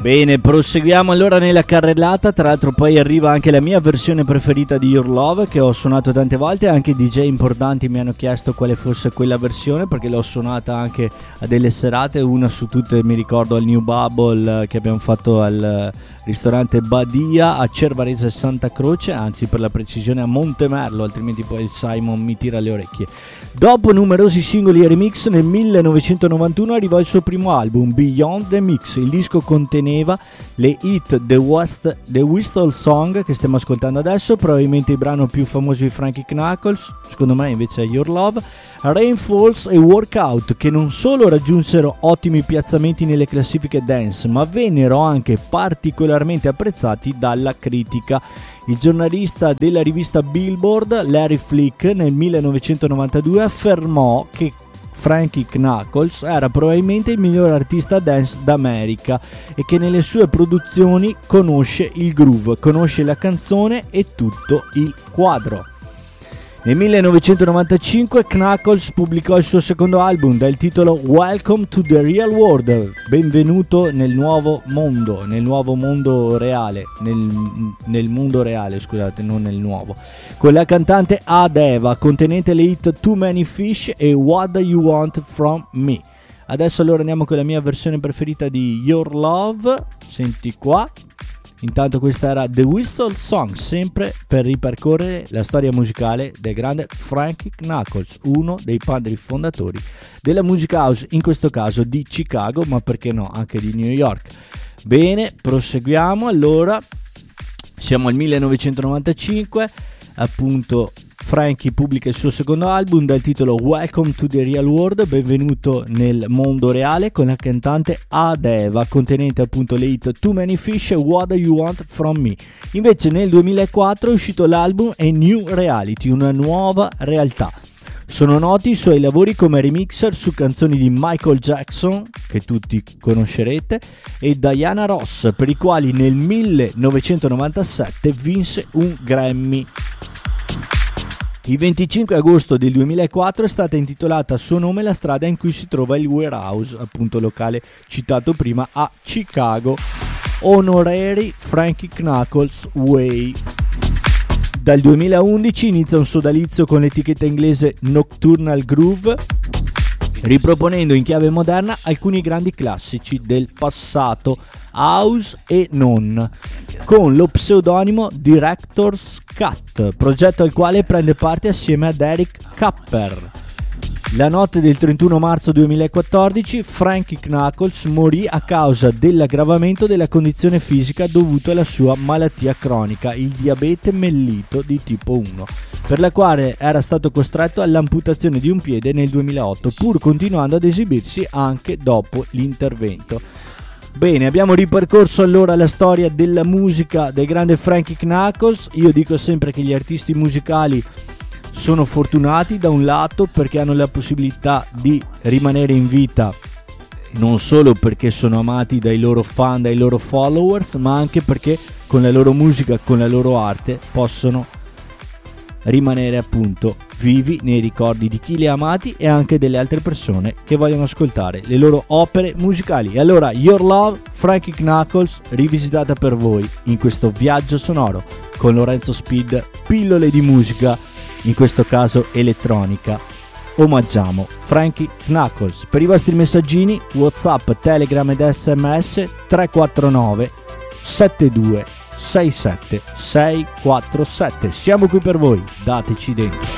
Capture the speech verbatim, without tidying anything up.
Bene, proseguiamo allora nella carrellata. Tra l'altro poi arriva anche la mia versione preferita di Your Love, che ho suonato tante volte. Anche D J importanti mi hanno chiesto quale fosse quella versione, perché l'ho suonata anche a delle serate. Una su tutte mi ricordo al New Bubble che abbiamo fatto al ristorante Badia a Cervarese Santa Croce, anzi per la precisione a Montemerlo, altrimenti poi il Simon mi tira le orecchie. Dopo numerosi singoli e remix, nel millenovecentonovantuno arrivò il suo primo album, Beyond the Mix. Il disco conteneva le hit The, West, The Whistle Song, che stiamo ascoltando adesso, probabilmente il brano più famoso di Frankie Knuckles, secondo me invece è Your Love, Rainfalls e Workout, che non solo raggiunsero ottimi piazzamenti nelle classifiche dance, ma vennero anche particolarmente apprezzati dalla critica. Il giornalista della rivista Billboard, Larry Flick, nel millenovecentonovantadue affermò che Frankie Knuckles era probabilmente il miglior artista dance d'America e che nelle sue produzioni conosce il groove, conosce la canzone e tutto il quadro. Nel millenovecentonovantacinque Knuckles pubblicò il suo secondo album dal titolo Welcome to the Real World, benvenuto nel nuovo mondo, nel nuovo mondo reale, nel, nel mondo reale, scusate, non nel nuovo, con la cantante Adeva, contenente le hit Too Many Fish e What Do You Want From Me. Adesso allora andiamo con la mia versione preferita di Your Love, senti qua. Intanto questa era The Whistle Song, sempre per ripercorrere la storia musicale del grande Frankie Knuckles, uno dei padri fondatori della musica house, in questo caso di Chicago, ma perché no, anche di New York. Bene, proseguiamo allora, siamo al millenovecentonovantacinque, appunto Frankie pubblica il suo secondo album dal titolo Welcome to the Real World, benvenuto nel mondo reale, con la cantante Adeva, contenente appunto le hit Too Many Fish e What Do You Want From Me. Invece nel duemilaquattro è uscito l'album A New Reality, una nuova realtà. Sono noti i suoi lavori come remixer su canzoni di Michael Jackson, che tutti conoscerete, e Diana Ross, per i quali nel millenovecentonovantasette vinse un Grammy. Il venticinque agosto del duemilaquattro è stata intitolata a suo nome la strada in cui si trova il Warehouse, appunto locale citato prima, a Chicago, Honorary Frankie Knuckles Way. Dal duemilaundici inizia un sodalizio con l'etichetta inglese Nocturnal Groove, riproponendo in chiave moderna alcuni grandi classici del passato, house e non, con lo pseudonimo Director's Cut, progetto al quale prende parte assieme ad Eric Kapper. La notte del trentuno marzo duemilaquattordici Frankie Knuckles morì a causa dell'aggravamento della condizione fisica dovuto alla sua malattia cronica, il diabete mellito di tipo uno, per la quale era stato costretto all'amputazione di un piede nel duemilaotto, pur continuando ad esibirsi anche dopo l'intervento. Bene, abbiamo ripercorso allora la storia della musica del grande Frankie Knuckles. Io dico sempre che gli artisti musicali sono fortunati da un lato perché hanno la possibilità di rimanere in vita, non solo perché sono amati dai loro fan, dai loro followers, ma anche perché con la loro musica, con la loro arte possono rimanere appunto vivi nei ricordi di chi li ha amati e anche delle altre persone che vogliono ascoltare le loro opere musicali. E allora Your Love, Frankie Knuckles, rivisitata per voi in questo viaggio sonoro con Lorenzo Speed, pillole di musica, in questo caso elettronica. Omaggiamo Frankie Knuckles. Per i vostri messaggini WhatsApp, Telegram ed sms tre quattro nove sette due sei sette sei quattro sette. Siamo qui per voi, dateci dentro.